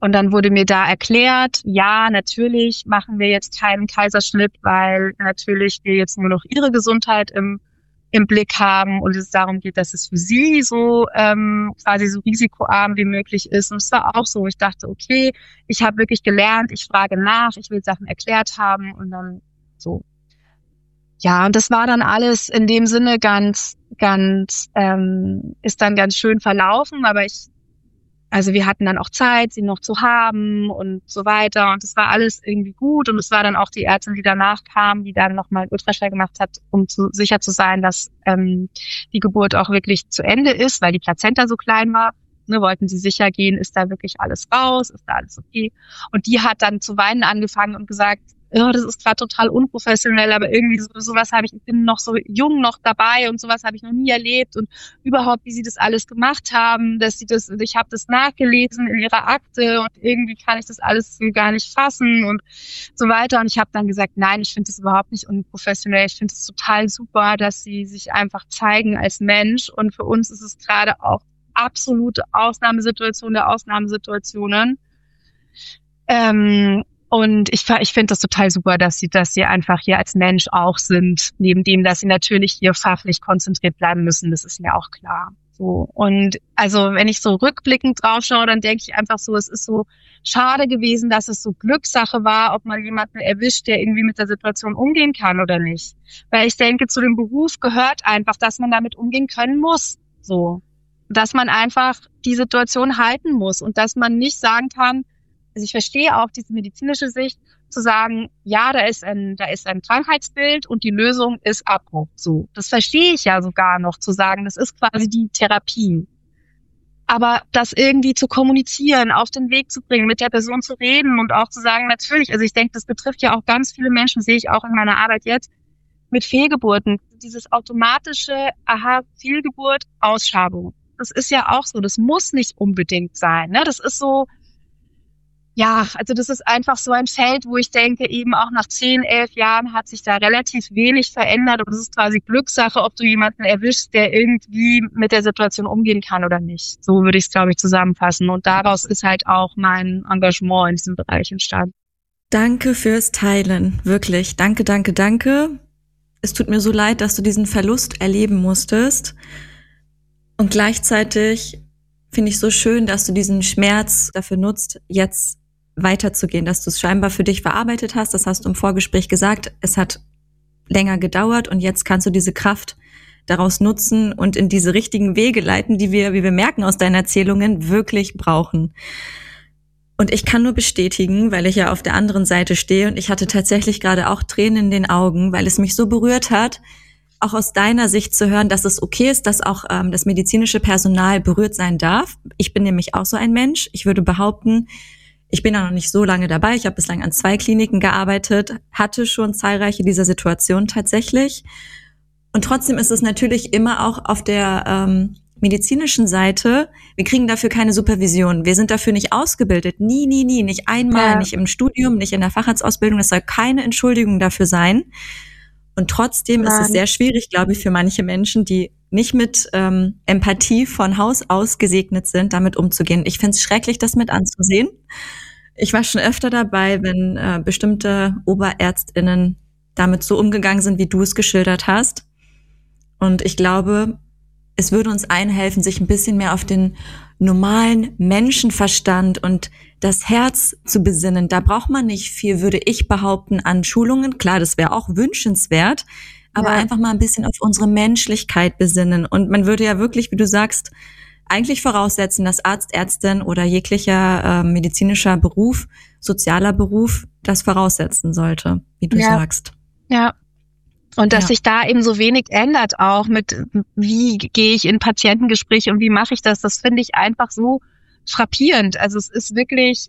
Und dann wurde mir da erklärt, ja, natürlich machen wir jetzt keinen Kaiserschnitt, weil natürlich wir jetzt nur noch ihre Gesundheit im Blick haben und es darum geht, dass es für sie so quasi so risikoarm wie möglich ist. Und es war auch so, ich dachte, okay, ich habe wirklich gelernt, ich frage nach, ich will Sachen erklärt haben und dann so. Ja, und das war dann alles in dem Sinne ist dann ganz schön verlaufen, aber also wir hatten dann auch Zeit, sie noch zu haben und so weiter. Und es war alles irgendwie gut. Und es war dann auch die Ärztin, die danach kam, die dann nochmal Ultraschall gemacht hat, um sicher zu sein, dass die Geburt auch wirklich zu Ende ist, weil die Plazenta so klein war. Ne, wollten sie sicher gehen, ist da wirklich alles raus, ist da alles okay. Und die hat dann zu weinen angefangen und gesagt, ja, das ist gerade total unprofessionell, aber irgendwie sowas ich bin noch so jung noch dabei und sowas habe ich noch nie erlebt und überhaupt, wie sie das alles gemacht haben, ich habe das nachgelesen in ihrer Akte und irgendwie kann ich das alles so gar nicht fassen und so weiter. Und ich habe dann gesagt, nein, ich finde das überhaupt nicht unprofessionell. Ich finde es total super, dass sie sich einfach zeigen als Mensch und für uns ist es gerade auch absolute Ausnahmesituation der Ausnahmesituationen. Und ich finde das total super, dass sie einfach hier als Mensch auch sind, neben dem, dass sie natürlich hier fachlich konzentriert bleiben müssen. Das ist mir auch klar. So. Und also, wenn ich so rückblickend drauf schaue, dann denke ich einfach so, es ist so schade gewesen, dass es so Glückssache war, ob man jemanden erwischt, der irgendwie mit der Situation umgehen kann oder nicht. Weil ich denke, zu dem Beruf gehört einfach, dass man damit umgehen können muss. So. Dass man einfach die Situation halten muss und dass man nicht sagen kann, also ich verstehe auch diese medizinische Sicht, zu sagen, ja, da ist ein Krankheitsbild und die Lösung ist Abbruch. So, das verstehe ich ja sogar noch, zu sagen, das ist quasi die Therapie. Aber das irgendwie zu kommunizieren, auf den Weg zu bringen, mit der Person zu reden und auch zu sagen, natürlich, also ich denke, das betrifft ja auch ganz viele Menschen, sehe ich auch in meiner Arbeit jetzt, mit Fehlgeburten. Dieses automatische, Fehlgeburt, Ausschabung. Das ist ja auch so, das muss nicht unbedingt sein, ne? Das ist so, ja, also das ist einfach so ein Feld, wo ich denke, eben auch nach 10, 11 Jahren hat sich da relativ wenig verändert und es ist quasi Glückssache, ob du jemanden erwischst, der irgendwie mit der Situation umgehen kann oder nicht. So würde ich es, glaube ich, zusammenfassen. Und daraus ist halt auch mein Engagement in diesem Bereich entstanden. Danke fürs Teilen, wirklich. Danke, danke, danke. Es tut mir so leid, dass du diesen Verlust erleben musstest. Und gleichzeitig finde ich so schön, dass du diesen Schmerz dafür nutzt, jetzt weiterzugehen, dass du es scheinbar für dich verarbeitet hast. Das hast du im Vorgespräch gesagt. Es hat länger gedauert und jetzt kannst du diese Kraft daraus nutzen und in diese richtigen Wege leiten, die wir, wie wir merken aus deinen Erzählungen, wirklich brauchen. Und ich kann nur bestätigen, weil ich ja auf der anderen Seite stehe und ich hatte tatsächlich gerade auch Tränen in den Augen, weil es mich so berührt hat, auch aus deiner Sicht zu hören, dass es okay ist, dass auch das medizinische Personal berührt sein darf. Ich bin nämlich auch so ein Mensch. Ich würde behaupten, ich bin ja noch nicht so lange dabei. Ich habe bislang an 2 Kliniken gearbeitet, hatte schon zahlreiche dieser Situationen tatsächlich. Und trotzdem ist es natürlich immer auch auf der medizinischen Seite, wir kriegen dafür keine Supervision. Wir sind dafür nicht ausgebildet. Nie, nicht einmal, nicht im Studium, nicht in der Facharztausbildung. Das soll keine Entschuldigung dafür sein. Und trotzdem ist es sehr schwierig, glaube ich, für manche Menschen, die nicht mit Empathie von Haus aus gesegnet sind, damit umzugehen. Ich finde es schrecklich, das mit anzusehen. Ich war schon öfter dabei, wenn bestimmte OberärztInnen damit so umgegangen sind, wie du es geschildert hast. Und ich glaube, es würde uns allen helfen, sich ein bisschen mehr auf den normalen Menschenverstand und das Herz zu besinnen. Da braucht man nicht viel, würde ich behaupten, an Schulungen. Klar, das wäre auch wünschenswert, aber einfach mal ein bisschen auf unsere Menschlichkeit besinnen. Und man würde ja wirklich, wie du sagst, eigentlich voraussetzen, dass Arzt, Ärztin oder jeglicher medizinischer Beruf, sozialer Beruf das voraussetzen sollte, wie du sagst. Ja. Und dass sich da eben so wenig ändert auch mit, wie gehe ich in Patientengespräche und wie mache ich das, das finde ich einfach so frappierend. Also es ist wirklich,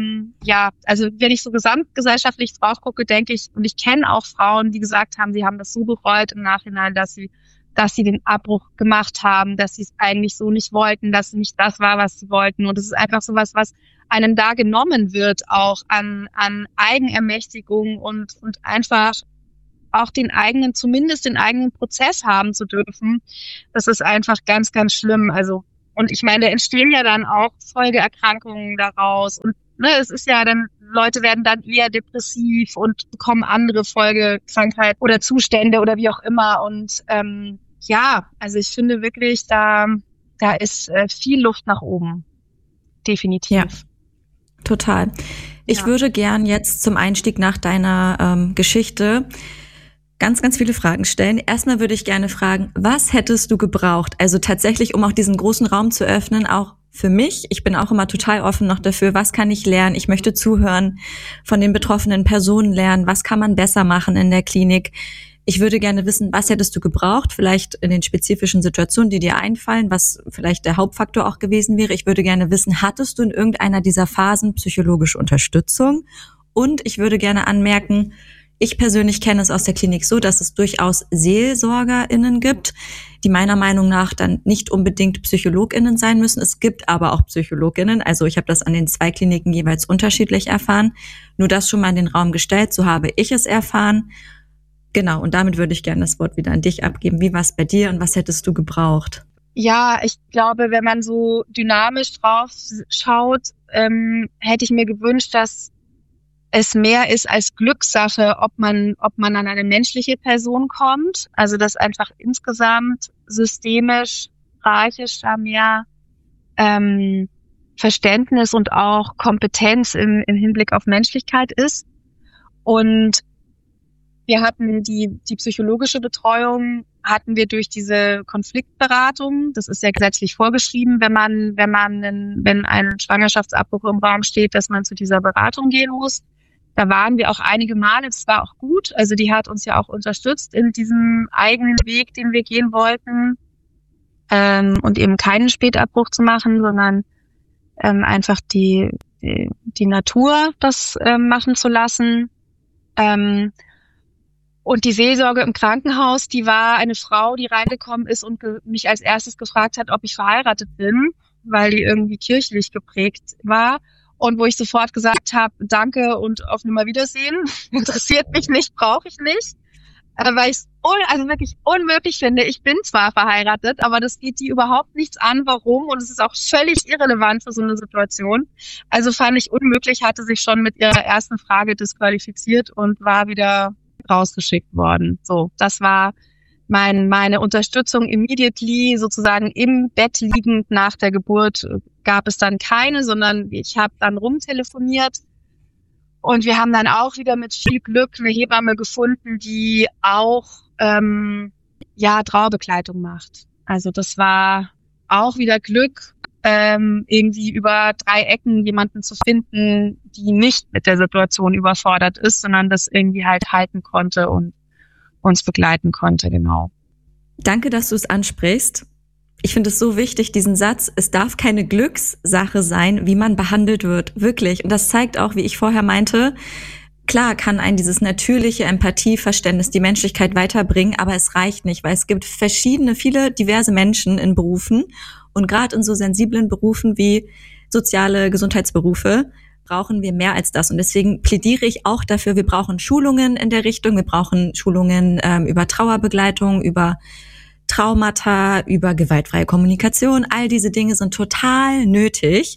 also wenn ich so gesamtgesellschaftlich drauf gucke, denke ich, und ich kenne auch Frauen, die gesagt haben, sie haben das so bereut im Nachhinein, dass sie den Abbruch gemacht haben, dass sie es eigentlich so nicht wollten, dass es nicht das war, was sie wollten. Und es ist einfach sowas, was einem da genommen wird, auch an Eigenermächtigung und einfach auch zumindest den eigenen Prozess haben zu dürfen. Das ist einfach ganz, ganz schlimm. Also, und ich meine, da entstehen ja dann auch Folgeerkrankungen daraus. Und Ne, es ist ja dann, Leute werden dann eher depressiv und bekommen andere Folgekrankheiten oder Zustände oder wie auch immer. Und ja, also ich finde wirklich, da ist viel Luft nach oben. Definitiv. Ja, total. Ich würde gern jetzt zum Einstieg nach deiner Geschichte ganz, ganz viele Fragen stellen. Erstmal würde ich gerne fragen, was hättest du gebraucht? Also tatsächlich, um auch diesen großen Raum zu öffnen, auch für mich. Ich bin auch immer total offen noch dafür, was kann ich lernen? Ich möchte zuhören, von den betroffenen Personen lernen. Was kann man besser machen in der Klinik? Ich würde gerne wissen, was hättest du gebraucht? Vielleicht in den spezifischen Situationen, die dir einfallen, was vielleicht der Hauptfaktor auch gewesen wäre. Ich würde gerne wissen, hattest du in irgendeiner dieser Phasen psychologische Unterstützung? Und ich würde gerne anmerken, ich persönlich kenne es aus der Klinik so, dass es durchaus SeelsorgerInnen gibt, die meiner Meinung nach dann nicht unbedingt PsychologInnen sein müssen. Es gibt aber auch PsychologInnen. Also ich habe das an den 2 Kliniken jeweils unterschiedlich erfahren. Nur das schon mal in den Raum gestellt, so habe ich es erfahren. Genau, und damit würde ich gerne das Wort wieder an dich abgeben. Wie war es bei dir und was hättest du gebraucht? Ja, ich glaube, wenn man so dynamisch drauf schaut, hätte ich mir gewünscht, dass es mehr ist als Glückssache, ob man an eine menschliche Person kommt. Also dass einfach insgesamt systemisch, hierarchisch da mehr Verständnis und auch Kompetenz im Hinblick auf Menschlichkeit ist. Und wir hatten die psychologische Betreuung hatten wir durch diese Konfliktberatung. Das ist ja gesetzlich vorgeschrieben, wenn ein Schwangerschaftsabbruch im Raum steht, dass man zu dieser Beratung gehen muss. Da waren wir auch einige Male. Das war auch gut. Also die hat uns ja auch unterstützt in diesem eigenen Weg, den wir gehen wollten. Und eben keinen Spätabbruch zu machen, sondern einfach die Natur das machen zu lassen. Und die Seelsorge im Krankenhaus, die war eine Frau, die reingekommen ist und mich als erstes gefragt hat, ob ich verheiratet bin, weil die irgendwie kirchlich geprägt war. Und wo ich sofort gesagt habe, danke und auf Nimmerwiedersehen, interessiert mich nicht, brauche ich nicht. Weil ich es wirklich unmöglich finde. Ich bin zwar verheiratet, aber das geht die überhaupt nichts an, warum. Und es ist auch völlig irrelevant für so eine Situation. Also fand ich unmöglich, hatte sich schon mit ihrer ersten Frage disqualifiziert und war wieder rausgeschickt worden. So, das war meine Unterstützung immediately, sozusagen im Bett liegend nach der Geburt gab es dann keine, sondern ich habe dann rumtelefoniert und wir haben dann auch wieder mit viel Glück eine Hebamme gefunden, die auch Trauerbegleitung macht. Also das war auch wieder Glück, irgendwie über 3 Ecken jemanden zu finden, die nicht mit der Situation überfordert ist, sondern das irgendwie halt halten konnte und uns begleiten konnte, genau. Danke, dass du es ansprichst. Ich finde es so wichtig, diesen Satz, es darf keine Glückssache sein, wie man behandelt wird, wirklich. Und das zeigt auch, wie ich vorher meinte, klar kann einen dieses natürliche Empathieverständnis, die Menschlichkeit weiterbringen, aber es reicht nicht, weil es gibt viele diverse Menschen in Berufen und gerade in so sensiblen Berufen wie soziale Gesundheitsberufe brauchen wir mehr als das. Und deswegen plädiere ich auch dafür, wir brauchen Schulungen in der Richtung, wir brauchen Schulungen über Trauerbegleitung, über Traumata, über gewaltfreie Kommunikation. All diese Dinge sind total nötig.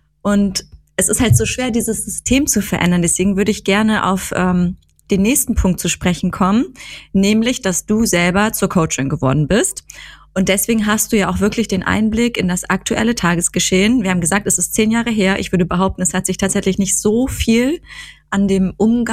Und es ist halt so schwer, dieses System zu verändern. Deswegen würde ich gerne auf den nächsten Punkt zu sprechen kommen, nämlich, dass du selber zur Coachin geworden bist. Und deswegen hast du ja auch wirklich den Einblick in das aktuelle Tagesgeschehen. Wir haben gesagt, es ist 10 Jahre her. Ich würde behaupten, es hat sich tatsächlich nicht so viel an dem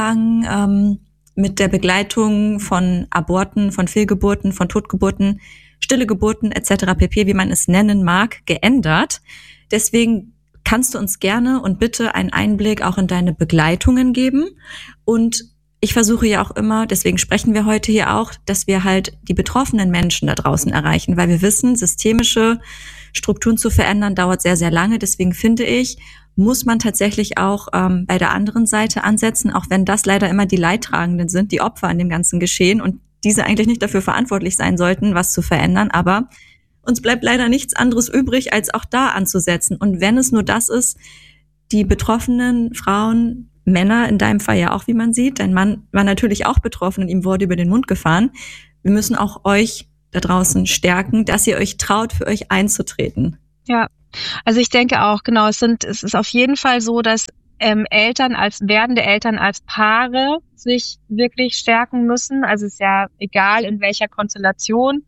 Umgang mit der Begleitung von Aborten, von Fehlgeburten, von Totgeburten, stille Geburten etc. pp., wie man es nennen mag, geändert. Deswegen kannst du uns gerne und bitte einen Einblick auch in deine Begleitungen geben. Und ich versuche ja auch immer, deswegen sprechen wir heute hier auch, dass wir halt die betroffenen Menschen da draußen erreichen, weil wir wissen, systemische Strukturen zu verändern dauert sehr, sehr lange. Deswegen finde ich, muss man tatsächlich auch bei der anderen Seite ansetzen, auch wenn das leider immer die Leidtragenden sind, die Opfer an dem ganzen Geschehen und diese eigentlich nicht dafür verantwortlich sein sollten, was zu verändern. Aber uns bleibt leider nichts anderes übrig, als auch da anzusetzen. Und wenn es nur das ist, die betroffenen Frauen, Männer in deinem Fall ja auch, wie man sieht, dein Mann war natürlich auch betroffen und ihm wurde über den Mund gefahren. Wir müssen auch euch da draußen stärken, dass ihr euch traut, für euch einzutreten. Ja, also ich denke auch, genau, es ist auf jeden Fall so, dass werdende Eltern als Paare sich wirklich stärken müssen. Also es ist ja egal, in welcher Konstellation,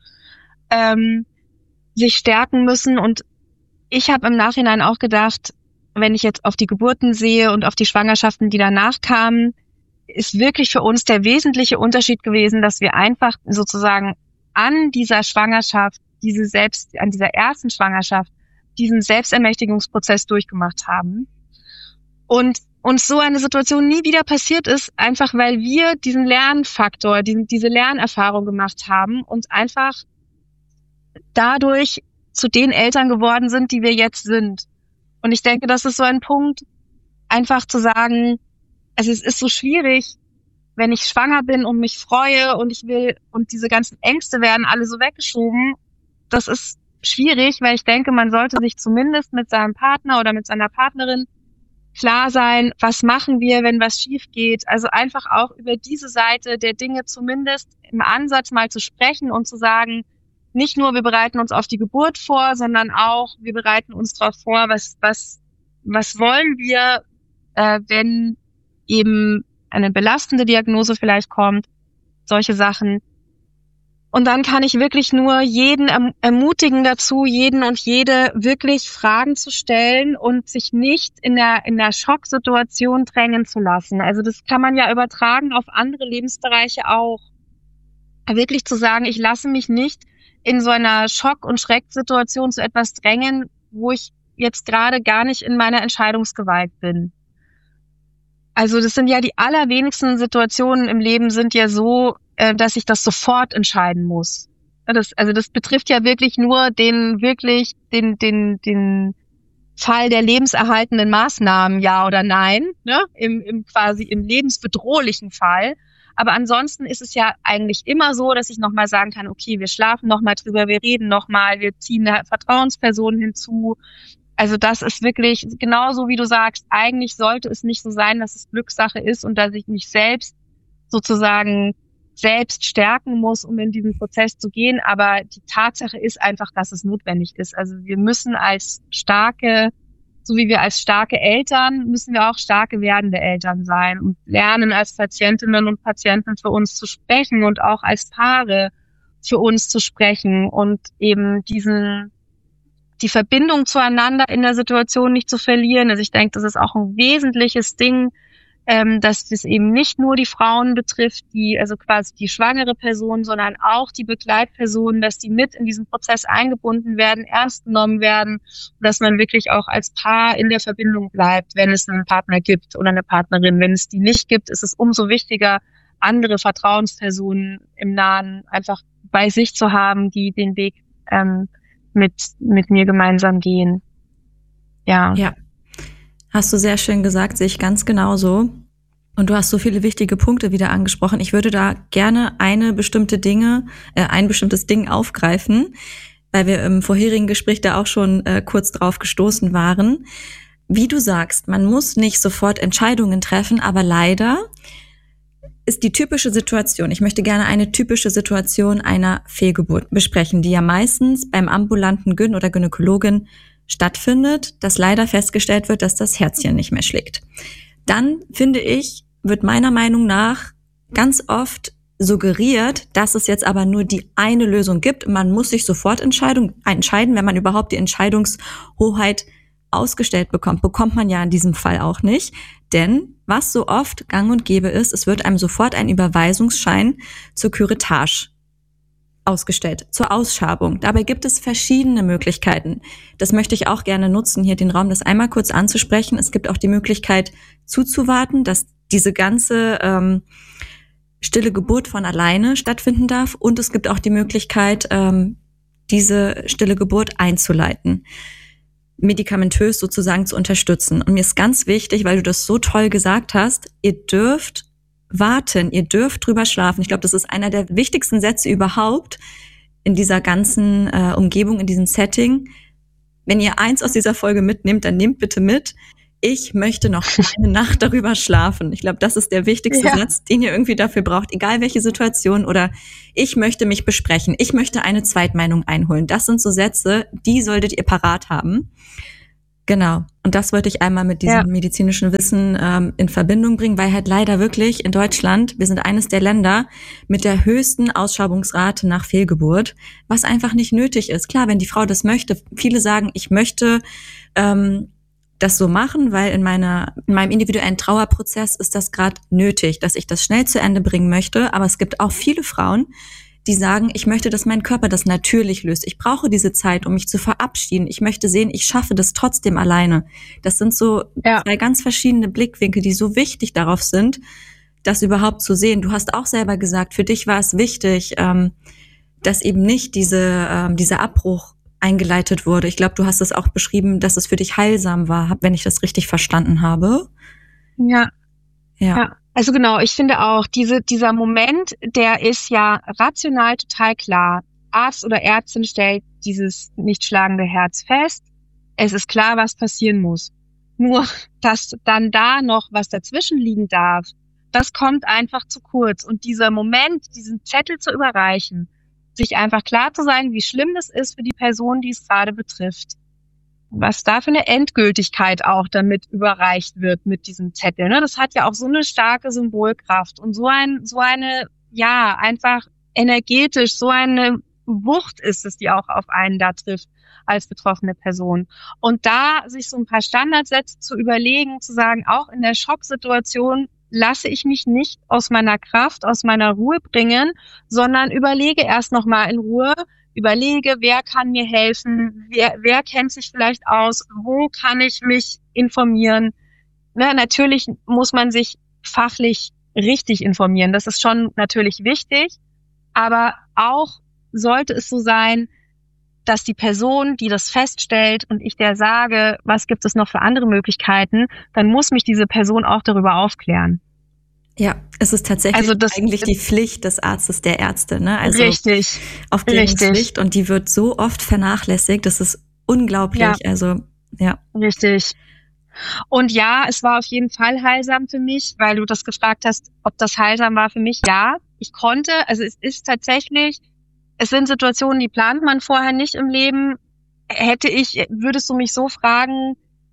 sich stärken müssen. Und ich habe im Nachhinein auch gedacht, wenn ich jetzt auf die Geburten sehe und auf die Schwangerschaften, die danach kamen, ist wirklich für uns der wesentliche Unterschied gewesen, dass wir einfach sozusagen an dieser Schwangerschaft, an dieser ersten Schwangerschaft, diesen Selbstermächtigungsprozess durchgemacht haben. Und uns so eine Situation nie wieder passiert ist, einfach weil wir diesen Lernfaktor, diese Lernerfahrung gemacht haben und einfach dadurch zu den Eltern geworden sind, die wir jetzt sind. Und ich denke, das ist so ein Punkt, einfach zu sagen, also es ist so schwierig, wenn ich schwanger bin und mich freue und ich will, und diese ganzen Ängste werden alle so weggeschoben. Das ist schwierig, weil ich denke, man sollte sich zumindest mit seinem Partner oder mit seiner Partnerin klar sein, was machen wir, wenn was schief geht. Also einfach auch über diese Seite der Dinge zumindest im Ansatz mal zu sprechen und zu sagen, nicht nur, wir bereiten uns auf die Geburt vor, sondern auch, wir bereiten uns darauf vor, was wollen wir, wenn eben eine belastende Diagnose vielleicht kommt, solche Sachen. Und dann kann ich wirklich nur jeden ermutigen dazu, jeden und jede wirklich Fragen zu stellen und sich nicht in der Schocksituation drängen zu lassen. Also das kann man ja übertragen auf andere Lebensbereiche auch. Wirklich zu sagen, ich lasse mich nicht in so einer Schock- und Schrecksituation zu etwas drängen, wo ich jetzt gerade gar nicht in meiner Entscheidungsgewalt bin. Also das sind ja die allerwenigsten Situationen im Leben sind ja so, dass ich das sofort entscheiden muss. Das betrifft ja wirklich nur den Fall der lebenserhaltenden Maßnahmen, ja oder nein, ne? Quasi im lebensbedrohlichen Fall. Aber ansonsten ist es ja eigentlich immer so, dass ich nochmal sagen kann, okay, wir schlafen nochmal drüber, wir reden nochmal, wir ziehen eine Vertrauensperson hinzu. Also das ist wirklich genauso, wie du sagst, eigentlich sollte es nicht so sein, dass es Glückssache ist und dass ich mich selbst stärken muss, um in diesen Prozess zu gehen. Aber die Tatsache ist einfach, dass es notwendig ist. Also wir müssen so wie wir als starke Eltern, müssen wir auch starke werdende Eltern sein und lernen, als Patientinnen und Patienten für uns zu sprechen und auch als Paare für uns zu sprechen und eben die Verbindung zueinander in der Situation nicht zu verlieren. Also ich denke, das ist auch ein wesentliches Ding, dass das eben nicht nur die Frauen betrifft, also quasi die schwangere Person, sondern auch die Begleitpersonen, dass die mit in diesen Prozess eingebunden werden, ernst genommen werden, dass man wirklich auch als Paar in der Verbindung bleibt, wenn es einen Partner gibt oder eine Partnerin. Wenn es die nicht gibt, ist es umso wichtiger, andere Vertrauenspersonen im Nahen einfach bei sich zu haben, die den Weg mit mir gemeinsam gehen. Ja. Ja. Hast du sehr schön gesagt, sehe ich ganz genauso. Und du hast so viele wichtige Punkte wieder angesprochen. Ich würde da gerne ein bestimmtes Ding aufgreifen, weil wir im vorherigen Gespräch da auch schon kurz drauf gestoßen waren. Wie du sagst, man muss nicht sofort Entscheidungen treffen, aber leider ist die typische Situation, ich möchte gerne eine typische Situation einer Fehlgeburt besprechen, die ja meistens beim ambulanten Gyn oder Gynäkologin stattfindet, dass leider festgestellt wird, dass das Herzchen nicht mehr schlägt. Dann, finde ich, wird meiner Meinung nach ganz oft suggeriert, dass es jetzt aber nur die eine Lösung gibt. Man muss sich sofort entscheiden, wenn man überhaupt die Entscheidungshoheit ausgestellt bekommt. Bekommt man ja in diesem Fall auch nicht. Denn was so oft gang und gäbe ist, es wird einem sofort ein Überweisungsschein zur Curettage ausgestellt, zur Ausschabung. Dabei gibt es verschiedene Möglichkeiten. Das möchte ich auch gerne nutzen, hier den Raum das einmal kurz anzusprechen. Es gibt auch die Möglichkeit zuzuwarten, dass diese ganze stille Geburt von alleine stattfinden darf. Und es gibt auch die Möglichkeit, diese stille Geburt einzuleiten, medikamentös sozusagen zu unterstützen. Und mir ist ganz wichtig, weil du das so toll gesagt hast, ihr dürft warten, ihr dürft drüber schlafen. Ich glaube, das ist einer der wichtigsten Sätze überhaupt in dieser ganzen Umgebung, in diesem Setting. Wenn ihr eins aus dieser Folge mitnehmt, dann nehmt bitte mit, ich möchte noch eine Nacht darüber schlafen. Ich glaube, das ist der wichtigste Satz, den ihr irgendwie dafür braucht, egal welche Situation, oder ich möchte mich besprechen, ich möchte eine Zweitmeinung einholen. Das sind so Sätze, die solltet ihr parat haben. Genau. Und das wollte ich einmal mit diesem medizinischen Wissen in Verbindung bringen, weil halt leider wirklich in Deutschland, wir sind eines der Länder mit der höchsten Ausschabungsrate nach Fehlgeburt, was einfach nicht nötig ist. Klar, wenn die Frau das möchte, viele sagen, ich möchte das so machen, weil in meinem individuellen Trauerprozess ist das gerade nötig, dass ich das schnell zu Ende bringen möchte. Aber es gibt auch viele Frauen, die sagen, ich möchte, dass mein Körper das natürlich löst. Ich brauche diese Zeit, um mich zu verabschieden. Ich möchte sehen, ich schaffe das trotzdem alleine. Das sind so zwei ganz verschiedene Blickwinkel, die so wichtig darauf sind, das überhaupt zu sehen. Du hast auch selber gesagt, für dich war es wichtig, dass eben nicht dieser Abbruch eingeleitet wurde. Ich glaube, du hast es auch beschrieben, dass es für dich heilsam war, wenn ich das richtig verstanden habe. Ja. Also genau, ich finde auch, dieser Moment, der ist ja rational total klar. Arzt oder Ärztin stellt dieses nicht schlagende Herz fest. Es ist klar, was passieren muss. Nur, dass dann da noch was dazwischen liegen darf, das kommt einfach zu kurz. Und dieser Moment, diesen Zettel zu überreichen, sich einfach klar zu sein, wie schlimm das ist für die Person, die es gerade betrifft. Was da für eine Endgültigkeit auch damit überreicht wird mit diesem Zettel. Ne? Das hat ja auch so eine starke Symbolkraft und so eine, ja, einfach energetisch, so eine Wucht ist es, die auch auf einen da trifft als betroffene Person. Und da sich so ein paar Standardsätze zu überlegen, zu sagen, auch in der Schocksituation lasse ich mich nicht aus meiner Kraft, aus meiner Ruhe bringen, sondern überlege erst nochmal in Ruhe, überlege, wer kann mir helfen, wer kennt sich vielleicht aus, wo kann ich mich informieren. Na, natürlich muss man sich fachlich richtig informieren, das ist schon natürlich wichtig, aber auch sollte es so sein, dass die Person, die das feststellt und ich der sage, was gibt es noch für andere Möglichkeiten, dann muss mich diese Person auch darüber aufklären. Ja, es ist tatsächlich eigentlich die Pflicht des Arztes, der Ärzte, ne? Also richtig, Aufklärungspflicht, und die wird so oft vernachlässigt, das ist unglaublich. Ja. Also ja. Richtig. Und ja, es war auf jeden Fall heilsam für mich, weil du das gefragt hast, ob das heilsam war für mich. Ja, ich konnte, also es ist tatsächlich, es sind Situationen, die plant man vorher nicht im Leben. Würdest du mich so fragen,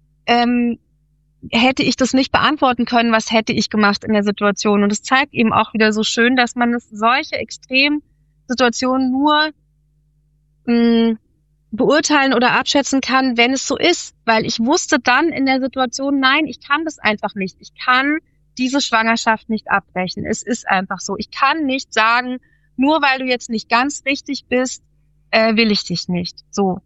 hätte ich das nicht beantworten können, was hätte ich gemacht in der Situation? Und es zeigt eben auch wieder so schön, dass man solche Extremsituationen nur beurteilen oder abschätzen kann, wenn es so ist. Weil ich wusste dann in der Situation, nein, ich kann das einfach nicht. Ich kann diese Schwangerschaft nicht abbrechen. Es ist einfach so. Ich kann nicht sagen, nur weil du jetzt nicht ganz richtig bist, will ich dich nicht. So.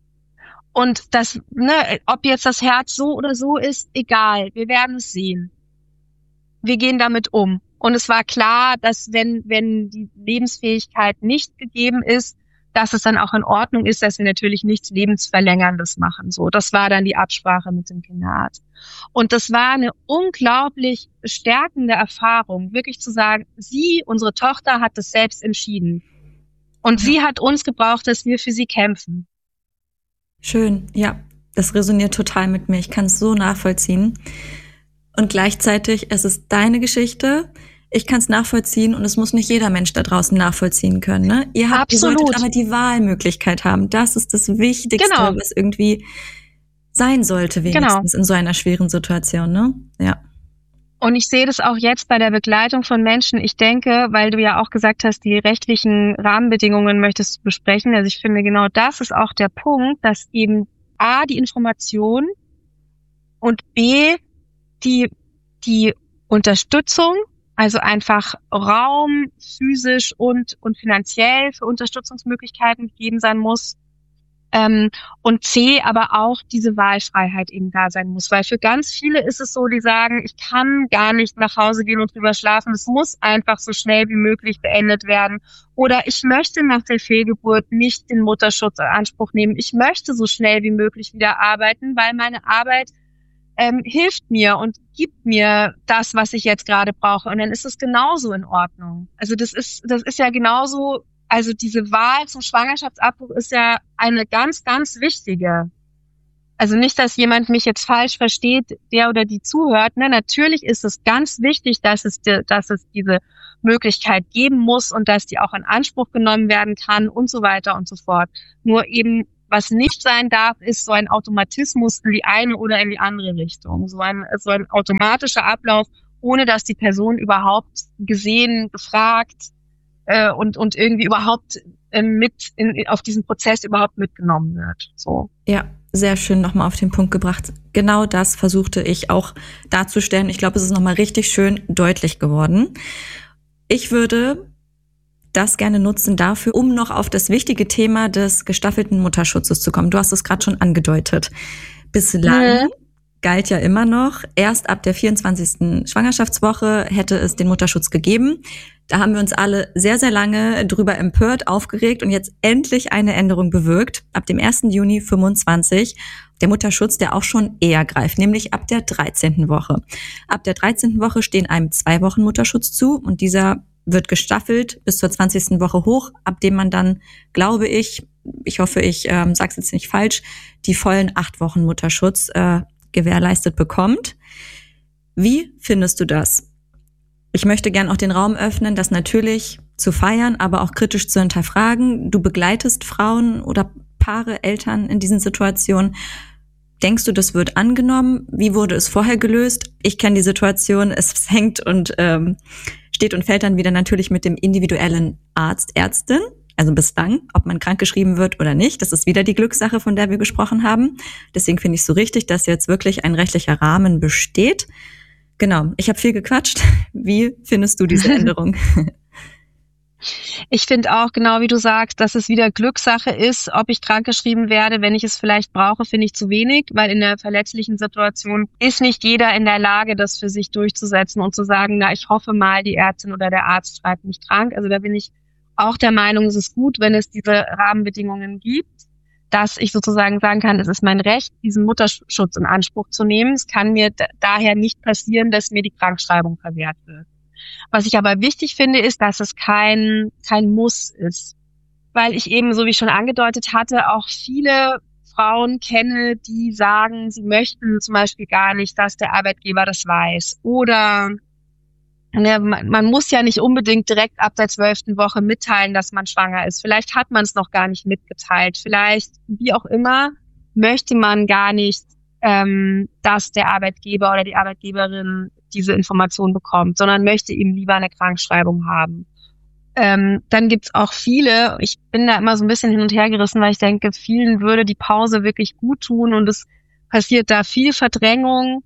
Und das, ne, ob jetzt das Herz so oder so ist, egal. Wir werden es sehen. Wir gehen damit um. Und es war klar, dass wenn die Lebensfähigkeit nicht gegeben ist, dass es dann auch in Ordnung ist, dass wir natürlich nichts Lebensverlängerndes machen. So, das war dann die Absprache mit dem Kinderarzt. Und das war eine unglaublich stärkende Erfahrung, wirklich zu sagen, unsere Tochter, hat es selbst entschieden. Und sie hat uns gebraucht, dass wir für sie kämpfen. Schön, ja, das resoniert total mit mir. Ich kann es so nachvollziehen. Und gleichzeitig, es ist deine Geschichte. Ich kann es nachvollziehen und es muss nicht jeder Mensch da draußen nachvollziehen können. Ne? Ihr solltet aber die Wahlmöglichkeit haben. Das ist das Wichtigste, was irgendwie sein sollte, wenigstens in so einer schweren Situation. Ne? Ja. Und ich sehe das auch jetzt bei der Begleitung von Menschen. Ich denke, weil du ja auch gesagt hast, die rechtlichen Rahmenbedingungen möchtest du besprechen. Also ich finde, genau das ist auch der Punkt, dass eben A, die Information und B, die Unterstützung, also einfach Raum, physisch und finanziell für Unterstützungsmöglichkeiten gegeben sein muss. Und C, aber auch diese Wahlfreiheit eben da sein muss. Weil für ganz viele ist es so, die sagen, ich kann gar nicht nach Hause gehen und drüber schlafen. Es muss einfach so schnell wie möglich beendet werden. Oder ich möchte nach der Fehlgeburt nicht den Mutterschutz in Anspruch nehmen. Ich möchte so schnell wie möglich wieder arbeiten, weil meine Arbeit hilft mir und gibt mir das, was ich jetzt gerade brauche. Und dann ist es genauso in Ordnung. Also das ist ja genauso. Also diese Wahl zum Schwangerschaftsabbruch ist ja eine ganz, ganz wichtige. Also nicht, dass jemand mich jetzt falsch versteht, der oder die zuhört. Ne? Natürlich ist es ganz wichtig, dass es diese Möglichkeit geben muss und dass die auch in Anspruch genommen werden kann und so weiter und so fort. Nur eben Was nicht sein darf, ist so ein Automatismus in die eine oder in die andere Richtung. So ein automatischer Ablauf, ohne dass die Person überhaupt gesehen, gefragt und irgendwie überhaupt auf diesen Prozess überhaupt mitgenommen wird. So. Ja, sehr schön nochmal auf den Punkt gebracht. Genau das versuchte ich auch darzustellen. Ich glaube, es ist nochmal richtig schön deutlich geworden. Ich würde das gerne nutzen dafür, um noch auf das wichtige Thema des gestaffelten Mutterschutzes zu kommen. Du hast es gerade schon angedeutet. Bislang galt ja immer noch, erst ab der 24. Schwangerschaftswoche hätte es den Mutterschutz gegeben. Da haben wir uns alle sehr, sehr lange drüber empört, aufgeregt und jetzt endlich eine Änderung bewirkt. Ab dem 1. Juni 25 der Mutterschutz, der auch schon eher greift, nämlich ab der 13. Woche. Ab der 13. Woche stehen einem 2 Wochen Mutterschutz zu und dieser wird gestaffelt bis zur 20. Woche hoch, ab dem man dann, glaube ich hoffe, ich sage es jetzt nicht falsch, die vollen 8 Wochen Mutterschutz gewährleistet bekommt. Wie findest du das? Ich möchte gern auch den Raum öffnen, das natürlich zu feiern, aber auch kritisch zu hinterfragen. Du begleitest Frauen oder Paare, Eltern in diesen Situationen. Denkst du, das wird angenommen? Wie wurde es vorher gelöst? Ich kenne die Situation, es hängt und steht und fällt dann wieder natürlich mit dem individuellen Arzt, Ärztin, also bislang, ob man krankgeschrieben wird oder nicht. Das ist wieder die Glückssache, von der wir gesprochen haben. Deswegen finde ich es so richtig, dass jetzt wirklich ein rechtlicher Rahmen besteht. Genau, ich habe viel gequatscht. Wie findest du diese Änderung? Ich finde auch, genau wie du sagst, dass es wieder Glückssache ist, ob ich krankgeschrieben werde. Wenn ich es vielleicht brauche, finde ich zu wenig, weil in der verletzlichen Situation ist nicht jeder in der Lage, das für sich durchzusetzen und zu sagen, na, ich hoffe mal, die Ärztin oder der Arzt schreibt mich krank. Also da bin ich auch der Meinung, es ist gut, wenn es diese Rahmenbedingungen gibt, dass ich sozusagen sagen kann, es ist mein Recht, diesen Mutterschutz in Anspruch zu nehmen. Es kann mir daher nicht passieren, dass mir die Krankschreibung verwehrt wird. Was ich aber wichtig finde, ist, dass es kein Muss ist. Weil ich eben, so wie ich schon angedeutet hatte, auch viele Frauen kenne, die sagen, sie möchten zum Beispiel gar nicht, dass der Arbeitgeber das weiß. Oder man muss ja nicht unbedingt direkt ab der 12. Woche mitteilen, dass man schwanger ist. Vielleicht hat man es noch gar nicht mitgeteilt. Vielleicht, wie auch immer, möchte man gar nicht, dass der Arbeitgeber oder die Arbeitgeberin diese Information bekommt, sondern möchte eben lieber eine Krankschreibung haben. Dann gibt's auch viele, ich bin da immer so ein bisschen hin und her gerissen, weil ich denke, vielen würde die Pause wirklich gut tun und es passiert da viel Verdrängung.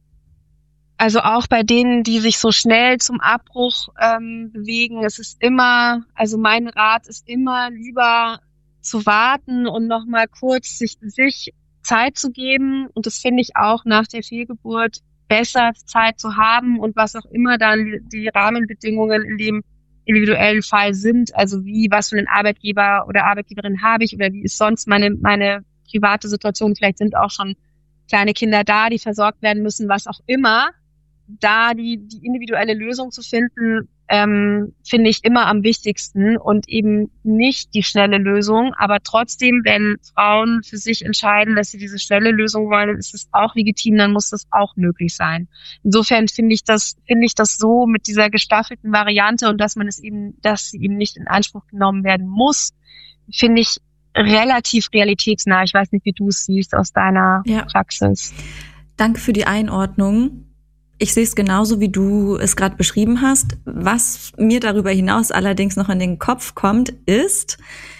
Also auch bei denen, die sich so schnell zum Abbruch bewegen, es ist immer, also mein Rat ist immer lieber zu warten und nochmal kurz sich Zeit zu geben. Und das finde ich auch nach der Fehlgeburt besser, Zeit zu haben und was auch immer dann die Rahmenbedingungen in dem individuellen Fall sind. Also was für einen Arbeitgeber oder Arbeitgeberin habe ich oder wie ist sonst meine private Situation. Vielleicht sind auch schon kleine Kinder da, die versorgt werden müssen, was auch immer. Da die individuelle Lösung zu finden, finde ich immer am wichtigsten und eben nicht die schnelle Lösung. Aber trotzdem, wenn Frauen für sich entscheiden, dass sie diese schnelle Lösung wollen, dann ist es auch legitim, dann muss das auch möglich sein. Insofern finde ich das so mit dieser gestaffelten Variante und dass sie eben nicht in Anspruch genommen werden muss, finde ich relativ realitätsnah. Ich weiß nicht, wie du es siehst aus deiner Praxis. Danke für die Einordnung. Ich sehe es genauso, wie du es gerade beschrieben hast. Was mir darüber hinaus allerdings noch in den Kopf kommt, ist,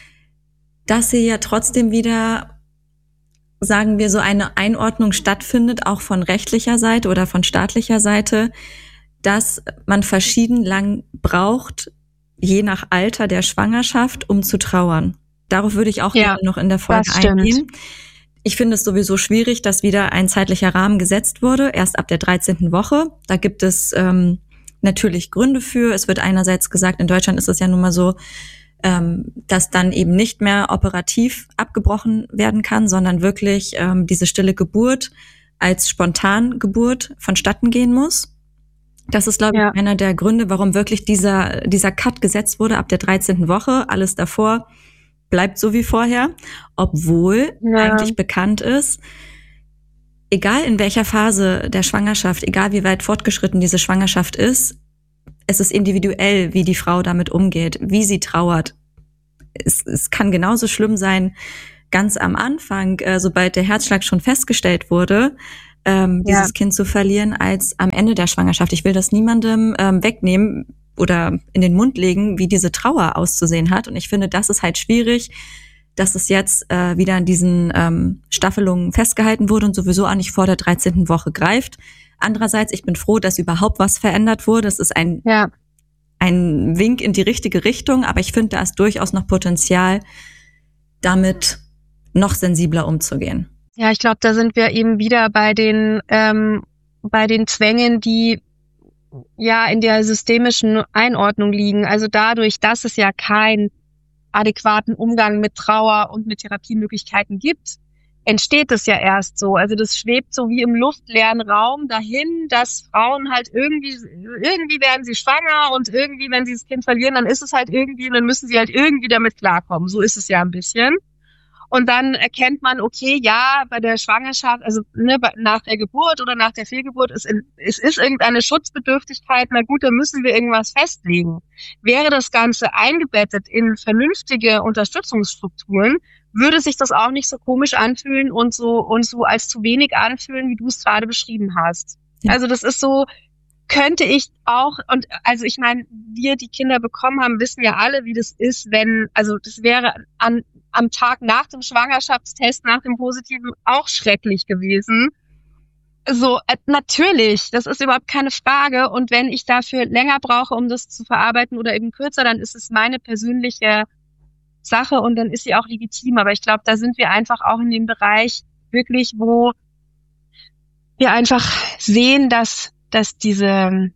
dass hier ja trotzdem wieder, sagen wir, so eine Einordnung stattfindet, auch von rechtlicher Seite oder von staatlicher Seite, dass man verschieden lang braucht, je nach Alter der Schwangerschaft, um zu trauern. Darauf würde ich auch gerne noch in der Folge eingehen. Ich finde es sowieso schwierig, dass wieder ein zeitlicher Rahmen gesetzt wurde, erst ab der 13. Woche. Da gibt es natürlich Gründe für. Es wird einerseits gesagt, in Deutschland ist es ja nun mal so, dass dann eben nicht mehr operativ abgebrochen werden kann, sondern wirklich diese stille Geburt als Spontangeburt vonstatten gehen muss. Das ist, glaube ich, einer der Gründe, warum wirklich dieser Cut gesetzt wurde ab der 13. Woche. Alles davor bleibt so wie vorher, obwohl eigentlich bekannt ist, egal in welcher Phase der Schwangerschaft, egal wie weit fortgeschritten diese Schwangerschaft ist, es ist individuell, wie die Frau damit umgeht, wie sie trauert. Es kann genauso schlimm sein, ganz am Anfang, sobald der Herzschlag schon festgestellt wurde, dieses Kind zu verlieren, als am Ende der Schwangerschaft. Ich will das niemandem wegnehmen oder in den Mund legen, wie diese Trauer auszusehen hat. Und ich finde, das ist halt schwierig, dass es jetzt wieder an diesen Staffelungen festgehalten wurde und sowieso auch nicht vor der 13. Woche greift. Andererseits, ich bin froh, dass überhaupt was verändert wurde. Es ist ein Wink in die richtige Richtung, aber ich finde, da ist durchaus noch Potenzial, damit noch sensibler umzugehen. Ja, ich glaube, da sind wir eben wieder bei den Zwängen, die ja in der systemischen Einordnung liegen. Also dadurch, dass es ja keinen adäquaten Umgang mit Trauer und mit Therapiemöglichkeiten gibt, entsteht es ja erst so. Also das schwebt so wie im luftleeren Raum dahin, dass Frauen halt irgendwie werden sie schwanger und irgendwie, wenn sie das Kind verlieren, dann ist es halt irgendwie und dann müssen sie halt irgendwie damit klarkommen. So ist es ja ein bisschen. Und dann erkennt man, okay, ja, bei der Schwangerschaft, also nach der Geburt oder nach der Fehlgeburt, es ist irgendeine Schutzbedürftigkeit, na gut, dann müssen wir irgendwas festlegen. Wäre das Ganze eingebettet in vernünftige Unterstützungsstrukturen, würde sich das auch nicht so komisch anfühlen und so als zu wenig anfühlen, wie du es gerade beschrieben hast. Ja. Also das ist so, könnte ich auch, und also ich meine, wir, die Kinder bekommen haben, wissen ja alle, wie das ist, also das wäre am Tag nach dem Schwangerschaftstest, nach dem Positiven auch schrecklich gewesen. So, natürlich, das ist überhaupt keine Frage. Und wenn ich dafür länger brauche, um das zu verarbeiten oder eben kürzer, dann ist es meine persönliche Sache und dann ist sie auch legitim. Aber ich glaube, da sind wir einfach auch in dem Bereich wirklich, wo wir einfach sehen, dass diese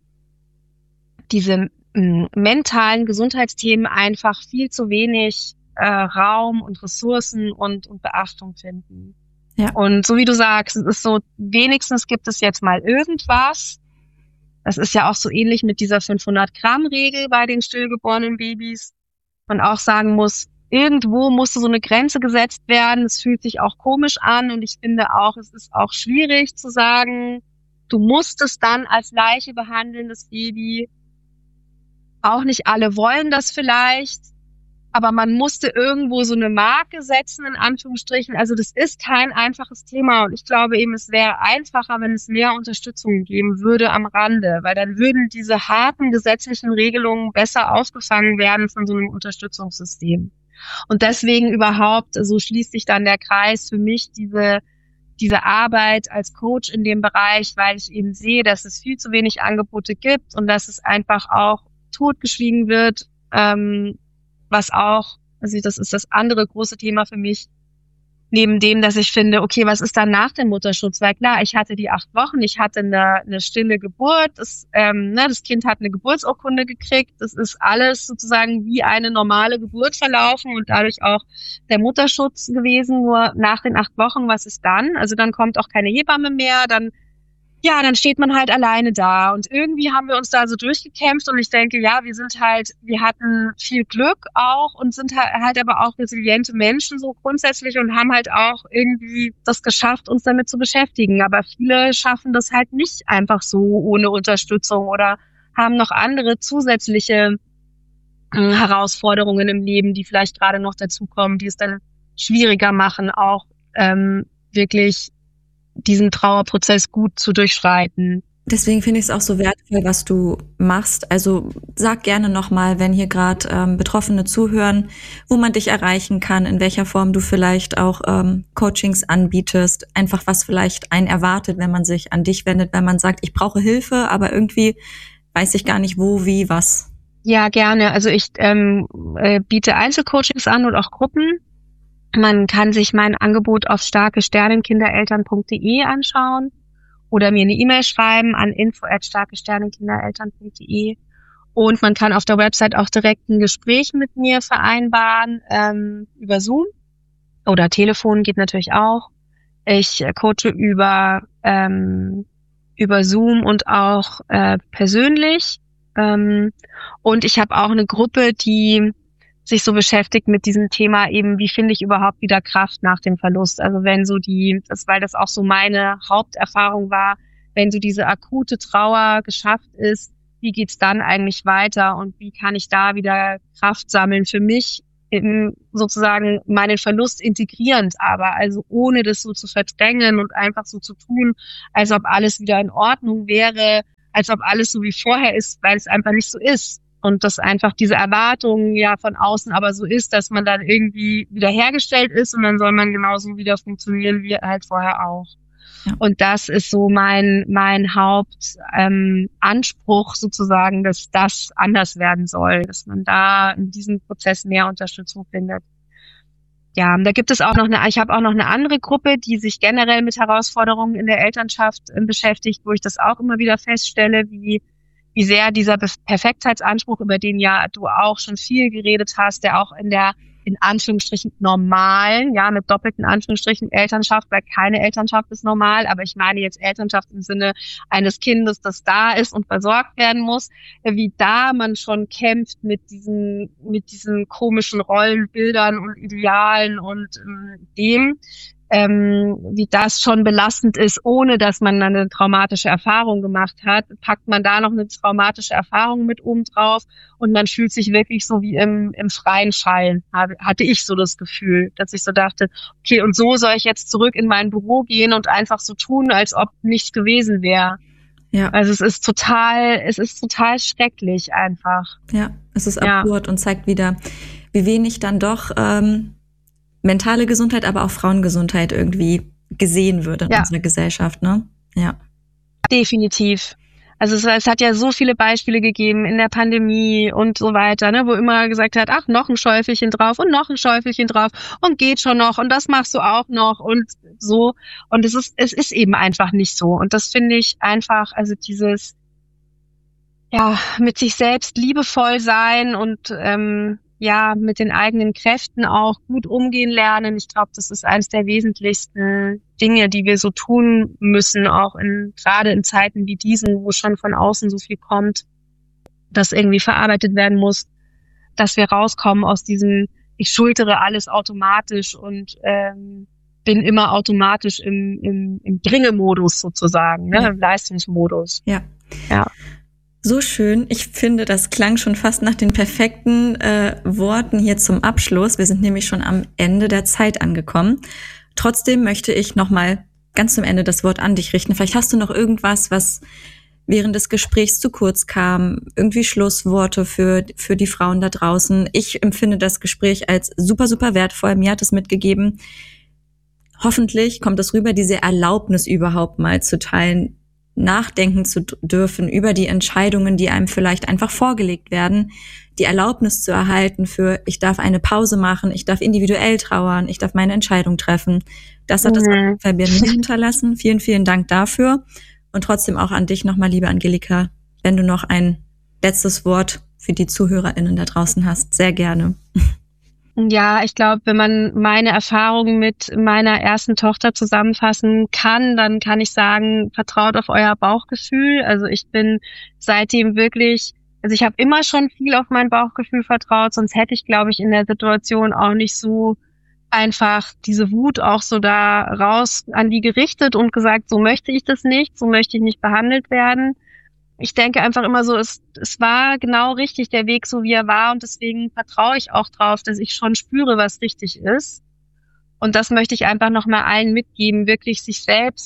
mentalen Gesundheitsthemen einfach viel zu wenig Raum und Ressourcen und Beachtung finden. Ja. Und so wie du sagst, es ist so, wenigstens gibt es jetzt mal irgendwas. Das ist ja auch so ähnlich mit dieser 500-Gramm-Regel bei den stillgeborenen Babys. Man auch sagen muss, irgendwo musste so eine Grenze gesetzt werden. Es fühlt sich auch komisch an und ich finde auch, es ist auch schwierig zu sagen, du musst es dann als Leiche behandeln, das Baby. Auch nicht alle wollen das vielleicht, aber man musste irgendwo so eine Marke setzen, in Anführungsstrichen. Also das ist kein einfaches Thema und ich glaube eben, es wäre einfacher, wenn es mehr Unterstützung geben würde am Rande, weil dann würden diese harten gesetzlichen Regelungen besser aufgefangen werden von so einem Unterstützungssystem. Und deswegen überhaupt, so schließt sich dann der Kreis für mich, diese Arbeit als Coach in dem Bereich, weil ich eben sehe, dass es viel zu wenig Angebote gibt und dass es einfach auch totgeschwiegen wird, was auch, also das ist das andere große Thema für mich, neben dem, dass ich finde, okay, was ist dann nach dem Mutterschutz? Weil klar, ich hatte die 8 Wochen, ich hatte eine stille Geburt, das Kind hat eine Geburtsurkunde gekriegt, das ist alles sozusagen wie eine normale Geburt verlaufen und dadurch auch der Mutterschutz gewesen, nur nach den 8 Wochen, was ist dann? Also dann kommt auch keine Hebamme mehr, dann steht man halt alleine da und irgendwie haben wir uns da so durchgekämpft und ich denke, ja, wir hatten viel Glück auch und sind halt aber auch resiliente Menschen so grundsätzlich und haben halt auch irgendwie das geschafft, uns damit zu beschäftigen. Aber viele schaffen das halt nicht einfach so ohne Unterstützung oder haben noch andere zusätzliche Herausforderungen im Leben, die vielleicht gerade noch dazukommen, die es dann schwieriger machen, auch wirklich diesen Trauerprozess gut zu durchschreiten. Deswegen finde ich es auch so wertvoll, was du machst. Also sag gerne nochmal, wenn hier gerade Betroffene zuhören, wo man dich erreichen kann, in welcher Form du vielleicht auch Coachings anbietest, einfach was vielleicht einen erwartet, wenn man sich an dich wendet, wenn man sagt, ich brauche Hilfe, aber irgendwie weiß ich gar nicht wo, wie, was. Ja, gerne. Also ich biete Einzelcoachings an und auch Gruppen. Man kann sich mein Angebot auf starkesternenkindereltern.de anschauen oder mir eine E-Mail schreiben an info@starkesternenkindereltern.de und man kann auf der Website auch direkt ein Gespräch mit mir vereinbaren über Zoom oder Telefon geht natürlich auch. Ich coache über Zoom und auch persönlich und ich habe auch eine Gruppe, die sich so beschäftigt mit diesem Thema eben, wie finde ich überhaupt wieder Kraft nach dem Verlust? Also wenn so weil das auch so meine Haupterfahrung war, wenn so diese akute Trauer geschafft ist, wie geht's dann eigentlich weiter und wie kann ich da wieder Kraft sammeln für mich sozusagen meinen Verlust integrierend, aber also ohne das so zu verdrängen und einfach so zu tun, als ob alles wieder in Ordnung wäre, als ob alles so wie vorher ist, weil es einfach nicht so ist. Und dass einfach diese Erwartung ja von außen aber so ist, dass man dann irgendwie wiederhergestellt ist und dann soll man genauso wieder funktionieren wie halt vorher auch. Ja. Und das ist so mein Hauptanspruch sozusagen, dass das anders werden soll, dass man da in diesem Prozess mehr Unterstützung findet. Ja, da gibt es auch noch ich habe auch noch eine andere Gruppe, die sich generell mit Herausforderungen in der Elternschaft beschäftigt, wo ich das auch immer wieder feststelle, wie sehr dieser Perfektheitsanspruch, über den ja du auch schon viel geredet hast, der auch in der in Anführungsstrichen normalen, ja, mit doppelten Anführungsstrichen Elternschaft, weil keine Elternschaft ist normal, aber ich meine jetzt Elternschaft im Sinne eines Kindes, das da ist und versorgt werden muss, wie da man schon kämpft mit diesen komischen Rollenbildern und Idealen und wie das schon belastend ist, ohne dass man dann eine traumatische Erfahrung gemacht hat, packt man da noch eine traumatische Erfahrung mit oben drauf und man fühlt sich wirklich so wie im freien Fall, hatte ich so das Gefühl, dass ich so dachte, okay, und so soll ich jetzt zurück in mein Büro gehen und einfach so tun, als ob nichts gewesen wäre. Ja. Also es ist total schrecklich einfach. Ja, es ist absurd und zeigt wieder, wie wenig dann doch mentale Gesundheit, aber auch Frauengesundheit irgendwie gesehen wird in unserer Gesellschaft, ne? Ja. Definitiv. Also es hat ja so viele Beispiele gegeben in der Pandemie und so weiter, ne, wo immer gesagt hat, ach, noch ein Schäufelchen drauf und noch ein Schäufelchen drauf und geht schon noch und das machst du auch noch und so. Und es ist eben einfach nicht so. Und das finde ich einfach, also dieses, ja, mit sich selbst liebevoll sein und mit den eigenen Kräften auch gut umgehen lernen. Ich glaube, das ist eines der wesentlichsten Dinge, die wir so tun müssen, auch gerade in Zeiten wie diesen, wo schon von außen so viel kommt, das irgendwie verarbeitet werden muss, dass wir rauskommen aus diesem, ich schultere alles automatisch und bin immer automatisch im Dringemodus sozusagen, ne, im Leistungsmodus. Ja. So schön. Ich finde, das klang schon fast nach den perfekten Worten hier zum Abschluss. Wir sind nämlich schon am Ende der Zeit angekommen. Trotzdem möchte ich nochmal ganz zum Ende das Wort an dich richten. Vielleicht hast du noch irgendwas, was während des Gesprächs zu kurz kam, irgendwie Schlussworte für die Frauen da draußen. Ich empfinde das Gespräch als super, super wertvoll. Mir hat es mitgegeben. Hoffentlich kommt es rüber, diese Erlaubnis überhaupt mal zu teilen, nachdenken zu dürfen über die Entscheidungen, die einem vielleicht einfach vorgelegt werden, die Erlaubnis zu erhalten für, ich darf eine Pause machen, ich darf individuell trauern, ich darf meine Entscheidung treffen. Das hat es auf jeden Fall bei mir hinterlassen. Vielen, vielen Dank dafür. Und trotzdem auch an dich nochmal, liebe Angelika, wenn du noch ein letztes Wort für die ZuhörerInnen da draußen hast, sehr gerne. Ja, ich glaube, wenn man meine Erfahrungen mit meiner ersten Tochter zusammenfassen kann, dann kann ich sagen, vertraut auf euer Bauchgefühl. Also ich bin seitdem wirklich, also ich habe immer schon viel auf mein Bauchgefühl vertraut, sonst hätte ich, glaube ich, in der Situation auch nicht so einfach diese Wut auch so da raus an die gerichtet und gesagt, so möchte ich das nicht, so möchte ich nicht behandelt werden. Ich denke einfach immer so, es war genau richtig, der Weg so wie er war und deswegen vertraue ich auch drauf, dass ich schon spüre, was richtig ist. Und das möchte ich einfach nochmal allen mitgeben, wirklich sich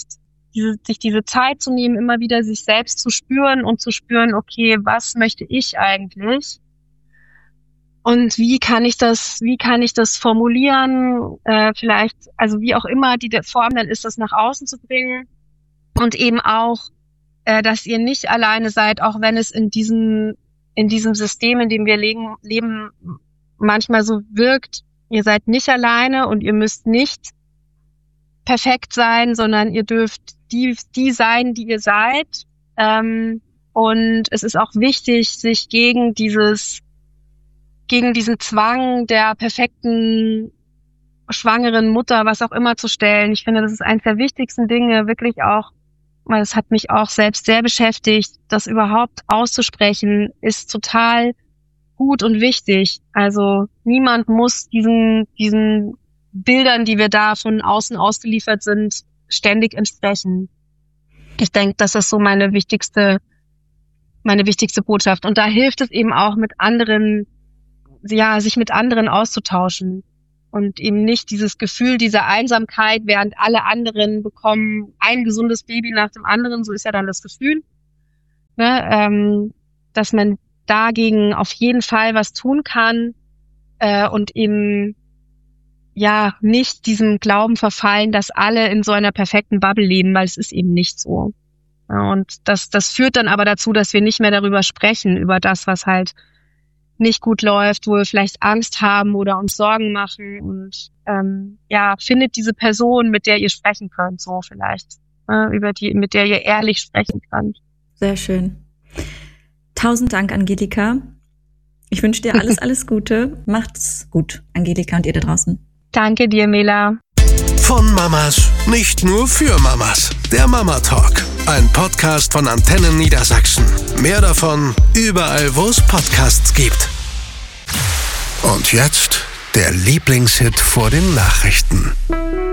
diese Zeit zu nehmen, immer wieder sich selbst zu spüren und zu spüren, okay, was möchte ich eigentlich? Und wie kann ich das formulieren? Vielleicht, also wie auch immer die Form dann ist, das nach außen zu bringen und eben auch dass ihr nicht alleine seid, auch wenn es in diesem System, in dem wir leben, manchmal so wirkt, ihr seid nicht alleine und ihr müsst nicht perfekt sein, sondern ihr dürft die sein, die ihr seid. Und es ist auch wichtig, sich gegen diesen Zwang der perfekten schwangeren Mutter, was auch immer, zu stellen. Ich finde, das ist eines der wichtigsten Dinge, wirklich auch, weil es hat mich auch selbst sehr beschäftigt, das überhaupt auszusprechen, ist total gut und wichtig. Also niemand muss diesen Bildern, die wir da von außen ausgeliefert sind, ständig entsprechen. Ich denke, das ist so meine wichtigste Botschaft. Und da hilft es eben auch, mit anderen ja, sich mit anderen auszutauschen und eben nicht dieses Gefühl dieser Einsamkeit, während alle anderen bekommen ein gesundes Baby nach dem anderen, so ist ja dann das Gefühl, ne, dass man dagegen auf jeden Fall was tun kann und eben ja nicht diesem Glauben verfallen, dass alle in so einer perfekten Bubble leben, weil es ist eben nicht so. Ja, und das führt dann aber dazu, dass wir nicht mehr darüber sprechen, über das, was halt nicht gut läuft, wo wir vielleicht Angst haben oder uns Sorgen machen und ja, findet diese Person, mit der ihr sprechen könnt, so vielleicht, mit der ihr ehrlich sprechen könnt. Sehr schön. 1000 Dank, Angelika. Ich wünsche dir alles Gute. Macht's gut, Angelika und ihr da draußen. Danke dir, Mela. Von Mamas, nicht nur für Mamas. Der Mama Talk, ein Podcast von Antennen Niedersachsen. Mehr davon überall, wo es Podcasts gibt. Und jetzt der Lieblingshit vor den Nachrichten.